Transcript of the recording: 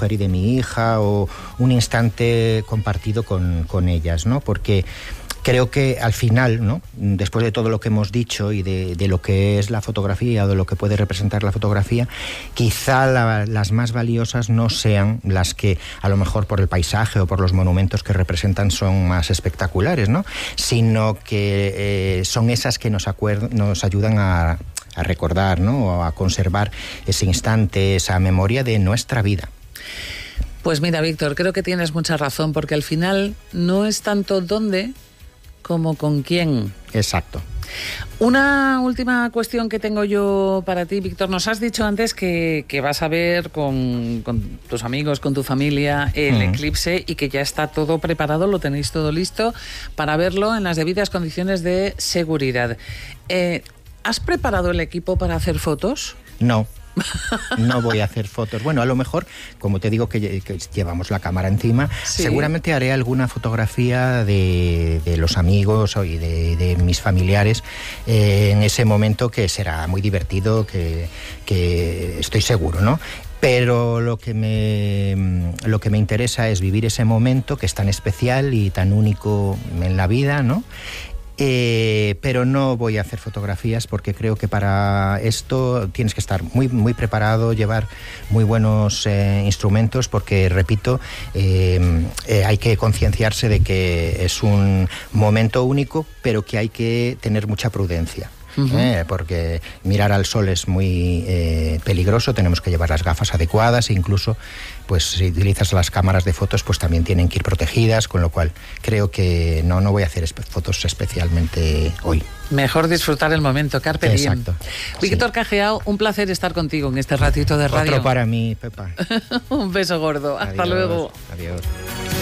mujer y de mi hija, o un instante compartido con ellas, ¿no? Porque creo que al final, ¿no?, después de todo lo que hemos dicho y de lo que es la fotografía o de lo que puede representar la fotografía, quizá las más valiosas no sean las que a lo mejor por el paisaje o por los monumentos que representan son más espectaculares, ¿no?, sino que son esas que nos ayudan a recordar, ¿no?, o a conservar ese instante, esa memoria de nuestra vida. Pues mira, Víctor, creo que tienes mucha razón, porque al final no es tanto dónde como con quién. Exacto. Una última cuestión que tengo yo para ti, Víctor. Nos has dicho antes que vas a ver con tus amigos, con tu familia, el eclipse, y que ya está todo preparado, lo tenéis todo listo para verlo en las debidas condiciones de seguridad. ¿Has preparado el equipo para hacer fotos? No. No voy a hacer fotos. Bueno, a lo mejor, como te digo que llevamos la cámara encima, sí, seguramente haré alguna fotografía de los amigos y de mis familiares en ese momento, que será muy divertido, que estoy seguro, ¿no? Pero lo que me interesa es vivir ese momento que es tan especial y tan único en la vida, ¿no? Pero no voy a hacer fotografías, porque creo que para esto tienes que estar muy, muy preparado, llevar muy buenos instrumentos, porque, repito, hay que concienciarse de que es un momento único, pero que hay que tener mucha prudencia. Porque mirar al sol es muy peligroso, tenemos que llevar las gafas adecuadas, e incluso pues si utilizas las cámaras de fotos pues también tienen que ir protegidas, con lo cual creo que no voy a hacer fotos especialmente hoy. Mejor disfrutar el momento, carpe diem. Exacto. Víctor Sí. Cajiao, un placer estar contigo en este ratito de radio. Otro para mí, Pepa. Un beso gordo, hasta Adiós, luego. Adiós.